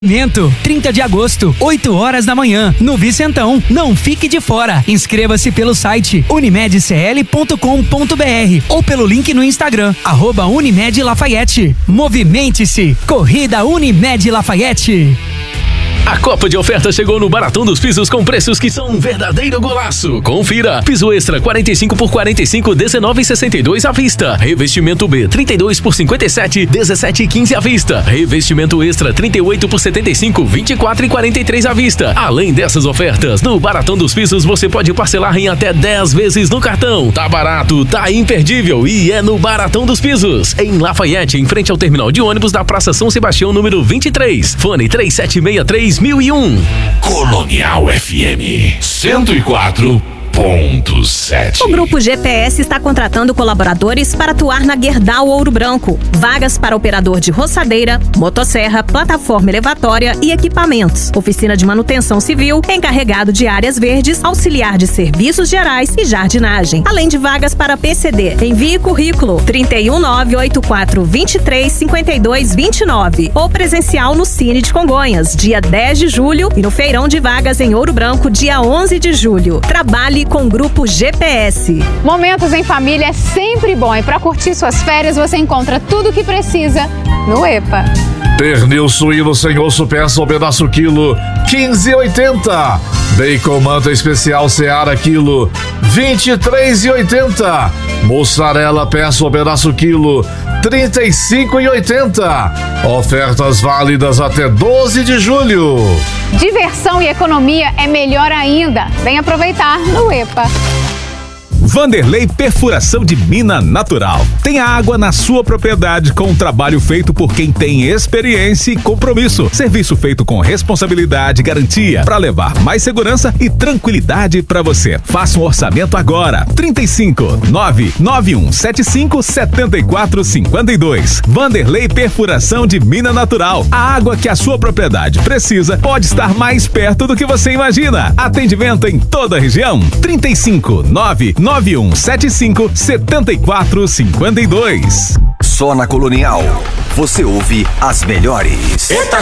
Evento 30 de agosto, 8 horas da manhã, no Vicentão. Não fique de fora. Inscreva-se pelo site unimedcl.com.br ou pelo link no Instagram, @Unimed Lafayette. Movimente-se. Corrida Unimed Lafayette. A Copa de Oferta chegou no Baratão dos Pisos com preços que são um verdadeiro golaço. Confira. Piso extra 45 por 45, 19,62 à vista. Revestimento B 32 por 57, 17,15 à vista. Revestimento extra 38 por 75, 24,43 à vista. Além dessas ofertas, no Baratão dos Pisos você pode parcelar em até 10 vezes no cartão. Tá barato, tá imperdível e é no Baratão dos Pisos. Em Lafayette, em frente ao terminal de ônibus da Praça São Sebastião, número 23. Fone 3763 1001. Colonial FM 104.7. O Grupo GPS está contratando colaboradores para atuar na Gerdau Ouro Branco. Vagas para operador de roçadeira, motosserra, plataforma elevatória e equipamentos. Oficina de manutenção civil, encarregado de áreas verdes, auxiliar de serviços gerais e jardinagem. Além de vagas para PCD. Envie currículo 31984235229 ou presencial no Cine de Congonhas, dia 10 de julho e no Feirão de Vagas em Ouro Branco, dia 11 de julho. Trabalhe com o Grupo GPS. Momentos em família é sempre bom e para curtir suas férias você encontra tudo o que precisa no EPA. Pernil suíno sem osso, peça o pedaço quilo, 15,80. Bacon manta especial Seara quilo, 23,80. Mussarela peça o pedaço quilo, 35,80. Ofertas válidas até 12 de julho. Diversão e economia é melhor ainda. Vem aproveitar no EPA. Vanderlei Perfuração de Mina Natural. Tem água na sua propriedade com um trabalho feito por quem tem experiência e compromisso. Serviço feito com responsabilidade e garantia para levar mais segurança e tranquilidade para você. Faça um orçamento agora. 35-99175-7452. Vanderlei Perfuração de Mina Natural. A água que a sua propriedade precisa pode estar mais perto do que você imagina. Atendimento em toda a região. 35-99175-7452. Só na Colonial você ouve as melhores. Eita